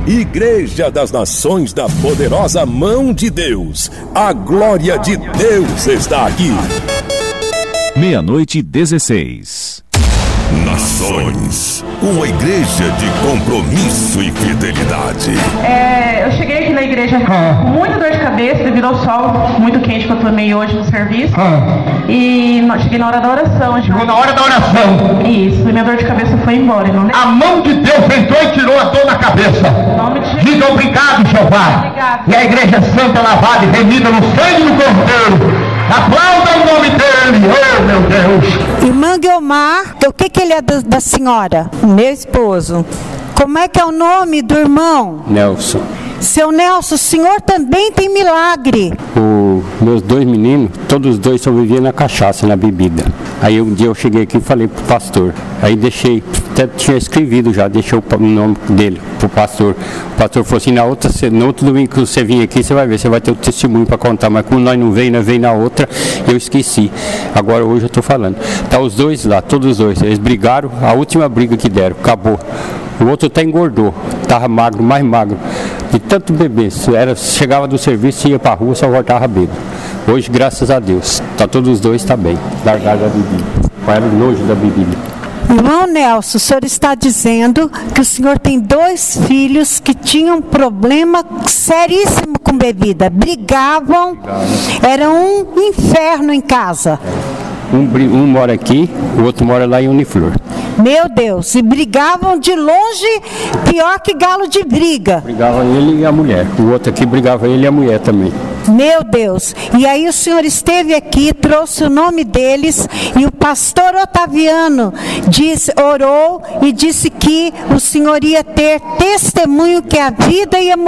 Igreja das Nações da Poderosa Mão de Deus. A glória de Deus está aqui. 00:16. Nações, uma igreja de compromisso e fidelidade. Eu cheguei aqui na igreja com muita dor de cabeça devido ao sol muito quente que eu tomei hoje no serviço. E cheguei na hora da oração. Chegou na hora da oração. Isso, e minha dor de cabeça foi embora. A mão de Deus entrou e tirou a dor na cabeça. Em nome de Jesus. Diga obrigado, Jeová. Obrigado. E a igreja santa, lavada e remida no sangue do Cordeiro. Aplauda o nome dele, oh meu Deus. Irmã Guilmar, o que ele é da senhora? Meu esposo. Como é que é o nome do irmão? Nelson. Seu Nelson, o senhor também tem milagre. Meus 2 meninos, todos os dois sobreviviam na cachaça, na bebida. Aí um dia eu cheguei aqui e falei pro pastor. Aí deixei, até tinha escrevido já, deixei o nome dele pro pastor. O pastor falou assim, no outro domingo que você vir aqui, você vai ver, você vai ter o testemunho para contar. Mas como nós não veio, nós veio na outra, eu esqueci. Agora hoje eu tô falando. Tá os dois lá, todos os dois. Eles brigaram, a última briga que deram, acabou. O outro até engordou, estava magro, mais magro. De tanto beber, chegava do serviço, ia para a rua, só voltava bêbado. Hoje, graças a Deus, todos os dois está bem, largaram a bebida. Era nojo da bebida. Irmão Nelson, o senhor está dizendo que o senhor tem 2 filhos que tinham problema seríssimo com bebida. Brigavam, era um inferno em casa. Um mora aqui, o outro mora lá em Uniflor. Meu Deus, e brigavam de longe, pior que galo de briga. Brigava ele e a mulher. O outro aqui brigava ele e a mulher também. Meu Deus, e aí o senhor esteve aqui, trouxe o nome deles, e o pastor Otaviano orou e disse que o senhor ia ter testemunho que a vida ia